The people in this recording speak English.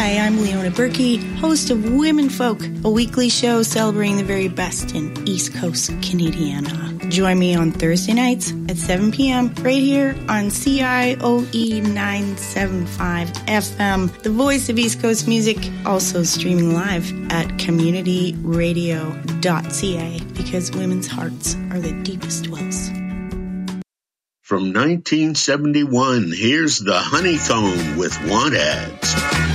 Hi, I'm Leona Berkey, host of Women Folk, a weekly show celebrating the very best in East Coast Canadiana. Join me on Thursday nights at 7 p.m. right here on CIOE 975 FM, the voice of East Coast music, also streaming live at communityradio.ca, because women's hearts are the deepest wells. From 1971, here's The Honeycomb with Want Ads.